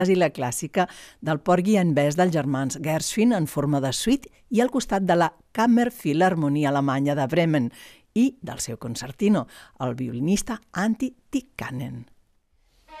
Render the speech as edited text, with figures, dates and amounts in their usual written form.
i la clàssica del Porgy and Bess dels germans Gershwin en forma de suite i al costat de la Kammerphilharmonie alemanya de Bremen i del seu concertino, el violinista Antti Tikkanen.